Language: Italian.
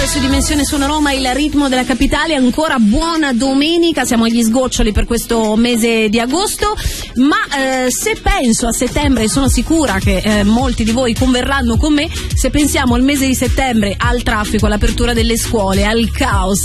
su Dimensione Suona Roma, il ritmo della capitale. Ancora buona domenica, siamo agli sgoccioli per questo mese di agosto, ma se penso a settembre, sono sicura che molti di voi converranno con me, se pensiamo al mese di settembre, al traffico, all'apertura delle scuole, al caos,